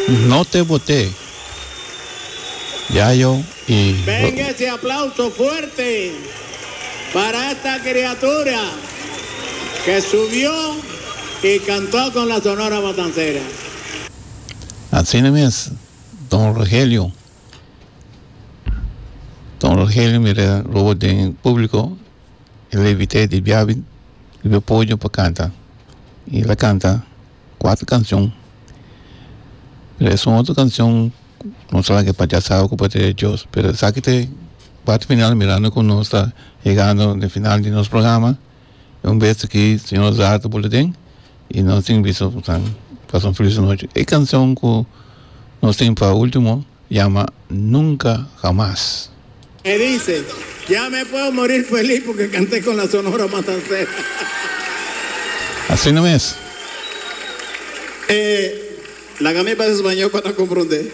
No te boté. Yayo y... Venga ese aplauso fuerte para esta criatura que subió y cantó con la Sonora Matancera. Así no es, don Rogelio. Don Rogelio, mira, luego en público, le invité de viaje, le apoyo para cantar. Y la canta 4 canciones. Pero es una otra canción, no sé que para ya sabe que puede Dios, pero sáquete, parte final mirando con nos está llegando al final de nuestro programa. Un beso aquí, señor Zarto Boletín, y nos invito a pasar una feliz noche. La canción que nos tiene para último llama Nunca Jamás. Me dice, ya me puedo morir feliz porque canté con la Sonora Matancera. Así no es. La gami para español para comprender.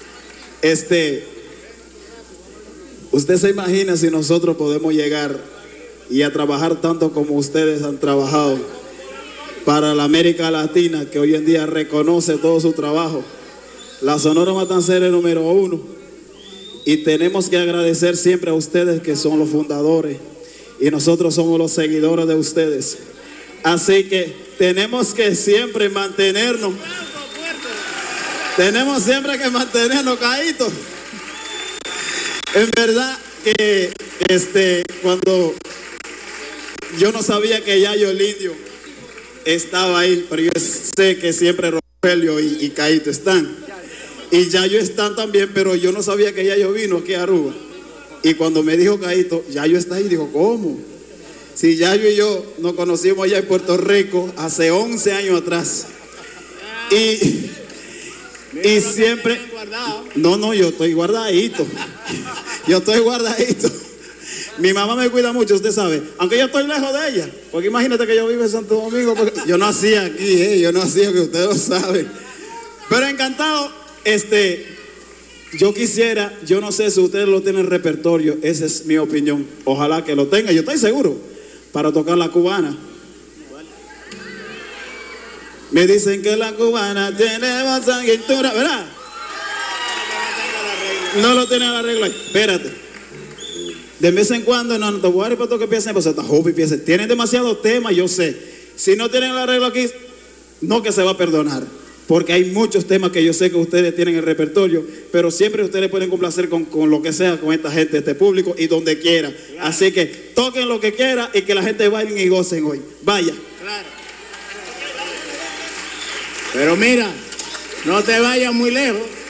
Usted se imagina si nosotros podemos llegar y a trabajar tanto como ustedes han trabajado para la América Latina, que hoy en día reconoce todo su trabajo. La Sonora Matancera es número 1. Y tenemos que agradecer siempre a ustedes que son los fundadores y nosotros somos los seguidores de ustedes. Así que tenemos que siempre mantenernos. Tenemos siempre que mantenernos caídos. En verdad que cuando yo no sabía que Yayo el Indio estaba ahí, pero yo sé que siempre Rogelio y Caíto están. Y Yayo están también, pero yo no sabía que Yayo vino aquí a Aruba. Y cuando me dijo Caíto, Yayo está ahí, digo, ¿cómo? Si Yayo y yo nos conocimos allá en Puerto Rico hace 11 años atrás. Y siempre... No, yo estoy guardadito. Yo estoy guardadito. Mi mamá me cuida mucho, usted sabe. Aunque yo estoy lejos de ella. Porque imagínate que yo vivo en Santo Domingo. Yo nací aquí, yo nací, que ustedes lo saben. Pero encantado. Yo quisiera, yo no sé si ustedes lo tienen en repertorio, esa es mi opinión. Ojalá que lo tenga, yo estoy seguro, para tocar la cubana. Me dicen que la cubana tiene bastante cintura, ¿verdad? No lo tiene la regla. Espérate. De vez en cuando, no te voy a repetir que piensen, pues está joven, piensen. Tienen demasiados temas, yo sé. Si no tienen la regla aquí, no que se va a perdonar. Porque hay muchos temas que yo sé que ustedes tienen en el repertorio, pero siempre ustedes pueden complacer con lo que sea, con esta gente, este público y donde quiera. Claro. Así que toquen lo que quieran y que la gente bailen y gocen hoy. Vaya. Claro. Pero mira, no te vayas muy lejos.